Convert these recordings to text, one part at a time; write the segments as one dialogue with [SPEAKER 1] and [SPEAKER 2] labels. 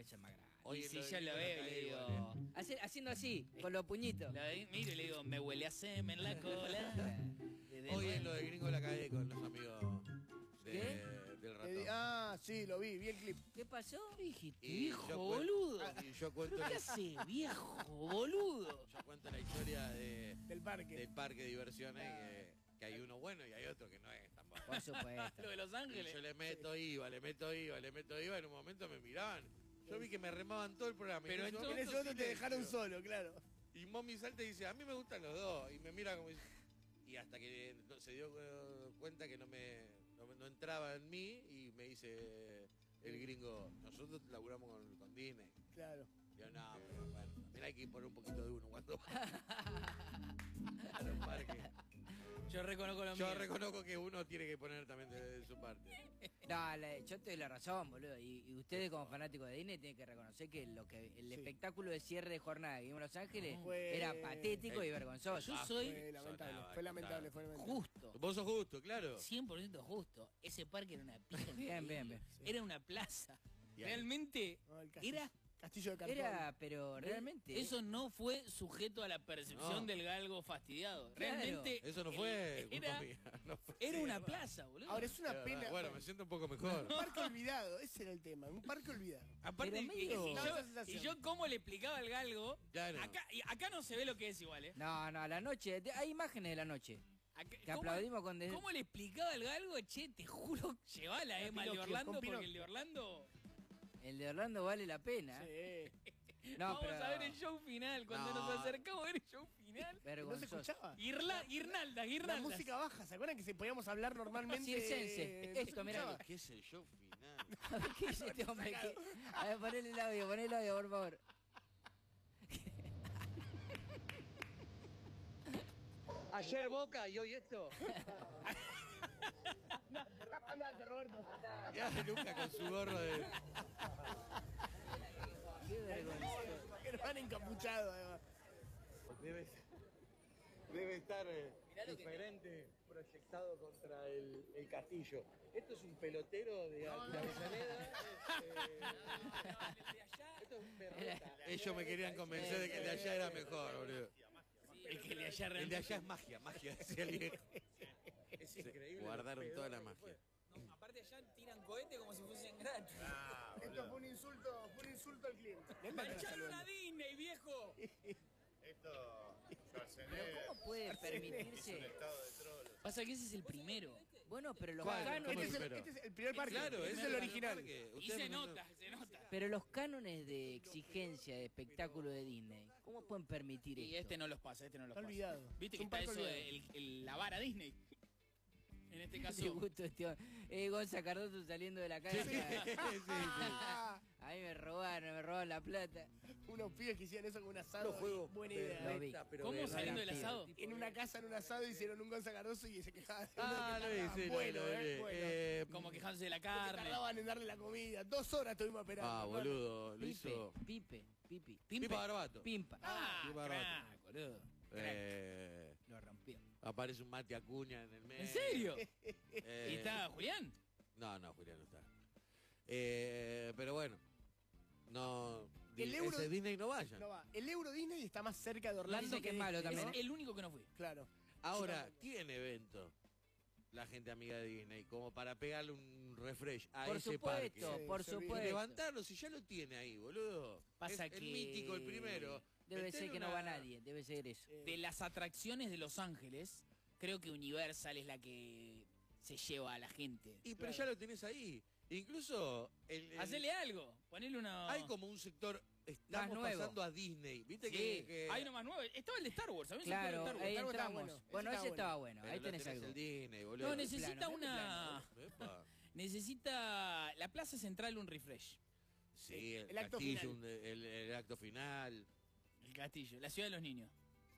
[SPEAKER 1] es más grande.
[SPEAKER 2] Oye,
[SPEAKER 1] Y si
[SPEAKER 2] lo
[SPEAKER 1] yo
[SPEAKER 2] de
[SPEAKER 1] lo
[SPEAKER 2] Gringo
[SPEAKER 1] veo,
[SPEAKER 2] la
[SPEAKER 1] le
[SPEAKER 2] cagué
[SPEAKER 1] digo...
[SPEAKER 2] igual,
[SPEAKER 1] Haciendo así, con los puñitos.
[SPEAKER 3] Miro y le digo, me huele a semen la cola.
[SPEAKER 2] Hoy en lo de Gringo la cagué con los amigos
[SPEAKER 1] ¿Qué?
[SPEAKER 2] del ratón.
[SPEAKER 4] Sí, lo vi el clip.
[SPEAKER 1] ¿Qué pasó?
[SPEAKER 3] ¿Qué dijiste,
[SPEAKER 2] Y
[SPEAKER 3] viejo
[SPEAKER 2] yo
[SPEAKER 3] boludo?
[SPEAKER 2] Y yo cuento,
[SPEAKER 3] ¿Qué hace, viejo boludo?
[SPEAKER 2] yo cuento la historia
[SPEAKER 4] Del parque.
[SPEAKER 2] del parque de diversiones, que hay uno bueno y hay otro que no es tan bueno.
[SPEAKER 1] Por supuesto.
[SPEAKER 3] Lo de Los
[SPEAKER 2] Y
[SPEAKER 3] Ángeles.
[SPEAKER 2] yo le meto IVA, en un momento me miraban. Yo vi que me remaban todo el programa.
[SPEAKER 3] Pero
[SPEAKER 2] y en ese
[SPEAKER 4] En
[SPEAKER 2] momento
[SPEAKER 4] ese momento te
[SPEAKER 2] silencio.
[SPEAKER 4] dejaron solo, claro.
[SPEAKER 2] Y Mommy salta y dice, a mí me gustan los dos. Y me mira como dice... Y hasta que se dio cuenta que no entraba en mí y me dice el gringo, nosotros laburamos con Disney.
[SPEAKER 4] Claro.
[SPEAKER 2] Yo no, pero bueno, también hay que ir poner un poquito de uno cuando a los parques.
[SPEAKER 3] Yo reconozco lo
[SPEAKER 2] Yo
[SPEAKER 3] mío.
[SPEAKER 2] reconozco que uno tiene que poner también de su parte.
[SPEAKER 1] No, yo te doy la razón, boludo. Y ustedes como fanáticos de Disney tienen que reconocer que el espectáculo de cierre de jornada que vimos en Los Ángeles
[SPEAKER 4] Fue-
[SPEAKER 1] era patético y vergonzoso.
[SPEAKER 3] Yo soy
[SPEAKER 4] Fue lamentable,
[SPEAKER 2] sonaba,
[SPEAKER 4] fue lamentable, fue lamentable.
[SPEAKER 3] justo.
[SPEAKER 2] Vos sos justo, claro.
[SPEAKER 3] 100% justo. Ese parque era una pija.
[SPEAKER 1] Bien, bien, bien.
[SPEAKER 3] Era una plaza.
[SPEAKER 2] Y ahí-
[SPEAKER 3] Realmente
[SPEAKER 4] No, el castillo,
[SPEAKER 3] era...
[SPEAKER 4] castillo de cartón.
[SPEAKER 1] Era, pero realmente...
[SPEAKER 3] Eso no fue sujeto a la percepción
[SPEAKER 2] No.
[SPEAKER 3] del galgo fastidiado.
[SPEAKER 1] Claro.
[SPEAKER 3] Realmente...
[SPEAKER 2] Eso no fue culpa
[SPEAKER 3] Era,
[SPEAKER 2] mía. No fue.
[SPEAKER 3] era una plaza, boludo.
[SPEAKER 4] Ahora es una
[SPEAKER 2] De
[SPEAKER 4] pena.
[SPEAKER 2] verdad. Bueno, me siento un poco mejor.
[SPEAKER 4] Un parque olvidado, ese era el tema, un parque olvidado.
[SPEAKER 3] Aparte,
[SPEAKER 1] Pero medio-
[SPEAKER 3] y
[SPEAKER 4] No, esa
[SPEAKER 3] yo,
[SPEAKER 4] sensación.
[SPEAKER 3] y yo cómo le explicaba al galgo...
[SPEAKER 2] Claro.
[SPEAKER 3] Acá no se ve lo que es igual, ¿eh?
[SPEAKER 1] No, a la noche, hay imágenes de la noche.
[SPEAKER 3] Acá-
[SPEAKER 1] Que aplaudimos con des-
[SPEAKER 3] ¿Cómo le explicaba al galgo? Che, te juro, llevala, Emma, el de
[SPEAKER 4] Pinocchio,
[SPEAKER 3] Orlando,
[SPEAKER 4] con
[SPEAKER 3] porque el
[SPEAKER 4] Pinocchio.
[SPEAKER 3] de Orlando...
[SPEAKER 1] El de Orlando vale la pena.
[SPEAKER 4] Sí.
[SPEAKER 1] No,
[SPEAKER 3] Vamos
[SPEAKER 1] pero...
[SPEAKER 3] a ver el show final. Cuando
[SPEAKER 2] No.
[SPEAKER 3] nos acercamos a ver el show final...
[SPEAKER 4] No se
[SPEAKER 1] Vergonzoso.
[SPEAKER 4] escuchaba.
[SPEAKER 3] Guirnaldas.
[SPEAKER 4] La música baja, ¿se acuerdan que se podíamos hablar normalmente?
[SPEAKER 1] Circense.
[SPEAKER 4] No se
[SPEAKER 1] Esto, mirá.
[SPEAKER 4] escuchaba.
[SPEAKER 2] ¿Qué es el show final?
[SPEAKER 1] A ver, ¿qué dice este hombre? A ver, ponele el audio, por favor.
[SPEAKER 5] Ayer Boca y hoy esto.
[SPEAKER 2] Ya Luca con su gorro de...
[SPEAKER 1] Qué vergüenza.
[SPEAKER 4] Que nos han encapuchado, además.
[SPEAKER 5] Debe estar diferente proyectado contra el castillo. Esto es un pelotero de Avellaneda. Esto es un berreta.
[SPEAKER 2] Ellos me querían convencer de que el de allá era mejor, boludo.
[SPEAKER 3] El que le haya
[SPEAKER 2] El de allá es magia, decía el viejo.
[SPEAKER 5] Es increíble.
[SPEAKER 2] Guardaron
[SPEAKER 5] los
[SPEAKER 2] toda la
[SPEAKER 5] pedorros,
[SPEAKER 2] magia.
[SPEAKER 3] No, aparte allá tiran cohete como si fuesen gratis.
[SPEAKER 4] Esto fue un insulto al cliente.
[SPEAKER 3] ¡Mancharon a Disney, viejo!
[SPEAKER 6] Esto,
[SPEAKER 1] Pero
[SPEAKER 6] Schwarzenegger,
[SPEAKER 1] ¿cómo puede
[SPEAKER 6] es un
[SPEAKER 1] permitirse?
[SPEAKER 6] estado de trolos.
[SPEAKER 3] Pasa que ese es el primero.
[SPEAKER 1] Bueno, pero los
[SPEAKER 2] ¿Cuál?
[SPEAKER 1] cánones...
[SPEAKER 2] ¿Cómo
[SPEAKER 4] Este es,
[SPEAKER 2] pero?
[SPEAKER 4] este es el primer parque.
[SPEAKER 2] Claro,
[SPEAKER 4] ese
[SPEAKER 2] ese
[SPEAKER 4] es el
[SPEAKER 2] es
[SPEAKER 4] original.
[SPEAKER 2] parque.
[SPEAKER 3] Y
[SPEAKER 2] Ustedes
[SPEAKER 3] se
[SPEAKER 2] no-
[SPEAKER 3] nota, se nota.
[SPEAKER 1] Pero los cánones de exigencia de espectáculo de Disney, ¿cómo pueden permitir
[SPEAKER 3] Y
[SPEAKER 1] esto?
[SPEAKER 3] este no los pasa, este no los
[SPEAKER 4] Está
[SPEAKER 3] pasa.
[SPEAKER 4] olvidado.
[SPEAKER 3] Viste
[SPEAKER 4] Es
[SPEAKER 3] que
[SPEAKER 4] un
[SPEAKER 3] está
[SPEAKER 4] parque
[SPEAKER 3] eso
[SPEAKER 4] olvidado.
[SPEAKER 3] de la vara Disney. En este
[SPEAKER 1] Qué
[SPEAKER 3] caso.
[SPEAKER 1] gusto este hombre. Gonza Cardoso saliendo de la calle.
[SPEAKER 2] Sí, sí.
[SPEAKER 4] Ah,
[SPEAKER 1] A mí me robaron la plata.
[SPEAKER 4] unos pibes que hicieron eso con un asado.
[SPEAKER 5] Los juegos
[SPEAKER 4] Buena idea.
[SPEAKER 1] Lo vi.
[SPEAKER 3] ¿Cómo saliendo del
[SPEAKER 1] tío.
[SPEAKER 3] asado?
[SPEAKER 4] En una casa, en un asado, hicieron un Gonza Cardoso y se quejaban.
[SPEAKER 2] Ah, lo hice,
[SPEAKER 4] Bueno,
[SPEAKER 2] lo vi.
[SPEAKER 4] bueno.
[SPEAKER 3] Como quejándose de la
[SPEAKER 4] Porque
[SPEAKER 3] carne.
[SPEAKER 4] tardaban en darle la comida. 2 horas estuvimos esperando.
[SPEAKER 2] Ah,
[SPEAKER 4] hermano.
[SPEAKER 2] boludo, lo hizo...
[SPEAKER 1] Pipi.
[SPEAKER 2] Pipa Barbato.
[SPEAKER 1] Pimpa.
[SPEAKER 3] Ah,
[SPEAKER 2] Qué bárbaro.
[SPEAKER 3] crack, boludo.
[SPEAKER 1] Lo rompió.
[SPEAKER 2] Aparece un Mate Acuña en el medio.
[SPEAKER 3] ¿En serio?
[SPEAKER 2] Eh,
[SPEAKER 3] ¿Y está Julián?
[SPEAKER 2] No, Julián no está. Pero bueno, no...
[SPEAKER 4] El euro-
[SPEAKER 2] ese Disney no vaya.
[SPEAKER 4] No va. El Euro Disney está más cerca de Orlando
[SPEAKER 1] Dicen que es malo
[SPEAKER 4] Disney,
[SPEAKER 1] también,
[SPEAKER 4] ¿no?
[SPEAKER 3] Es el único que no fui.
[SPEAKER 4] Claro.
[SPEAKER 2] Ahora, tiene evento la gente amiga de Disney como para pegarle un refresh a
[SPEAKER 1] Por
[SPEAKER 2] ese
[SPEAKER 1] supuesto,
[SPEAKER 2] parque.
[SPEAKER 4] Sí,
[SPEAKER 1] por
[SPEAKER 4] se
[SPEAKER 2] Y
[SPEAKER 1] supuesto.
[SPEAKER 2] levantarlo si ya lo tiene ahí, boludo.
[SPEAKER 3] Pasa
[SPEAKER 2] Es
[SPEAKER 3] que-
[SPEAKER 2] el mítico, el primero.
[SPEAKER 1] Debe
[SPEAKER 2] Metele
[SPEAKER 1] ser que no
[SPEAKER 2] una-
[SPEAKER 1] va nadie, debe ser eso.
[SPEAKER 3] De las atracciones de Los Ángeles, creo que Universal es la que se lleva a la gente.
[SPEAKER 2] Y pero ya lo tenés ahí. Incluso
[SPEAKER 3] Hacele algo, ponele una...
[SPEAKER 2] hay como un sector.
[SPEAKER 1] Más
[SPEAKER 2] Estamos
[SPEAKER 1] nuevo.
[SPEAKER 2] pasando a Disney. ¿Viste
[SPEAKER 3] Sí,
[SPEAKER 2] que
[SPEAKER 3] hay uno más nuevo. Estaba el de Star Wars, ¿sabes?
[SPEAKER 1] Claro,
[SPEAKER 3] El de Star Wars.
[SPEAKER 1] ahí
[SPEAKER 4] Star Wars estaba
[SPEAKER 1] entramos.
[SPEAKER 4] bueno.
[SPEAKER 1] Bueno,
[SPEAKER 4] Ese
[SPEAKER 1] ese
[SPEAKER 4] estaba
[SPEAKER 1] estaba bueno,
[SPEAKER 2] Pero
[SPEAKER 1] ahí
[SPEAKER 2] no
[SPEAKER 1] tenés algo.
[SPEAKER 2] el Disney, boludo.
[SPEAKER 3] No, necesita
[SPEAKER 1] plano,
[SPEAKER 3] una...
[SPEAKER 2] Epa.
[SPEAKER 3] Necesita la Plaza Central un refresh.
[SPEAKER 2] Sí,
[SPEAKER 4] El acto
[SPEAKER 2] castillo,
[SPEAKER 4] final.
[SPEAKER 2] el acto final.
[SPEAKER 3] El castillo, la ciudad de los niños.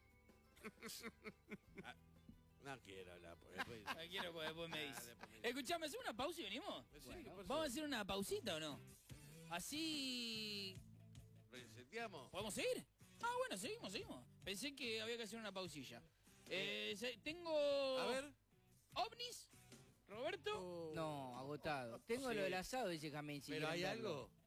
[SPEAKER 2] No quiero hablar, porque después...
[SPEAKER 3] No quiero porque después me dice.
[SPEAKER 2] después me dice.
[SPEAKER 3] Escuchame, ¿hacemos una pausa y venimos?
[SPEAKER 2] Sí, ¿qué pasó?
[SPEAKER 3] ¿Vamos a hacer una pausita o no? Así...
[SPEAKER 2] ¿Reseteamos?
[SPEAKER 3] ¿Podemos seguir? Ah, bueno, seguimos. Pensé que había que hacer una pausilla. Tengo...
[SPEAKER 2] A ver.
[SPEAKER 3] ¿OVNIs? ¿Roberto?
[SPEAKER 1] No, agotado. Tengo
[SPEAKER 2] Sí.
[SPEAKER 1] lo del asado, dice Jamín. si
[SPEAKER 2] ¿Pero
[SPEAKER 1] quieren
[SPEAKER 2] hay
[SPEAKER 1] verlo.
[SPEAKER 2] algo?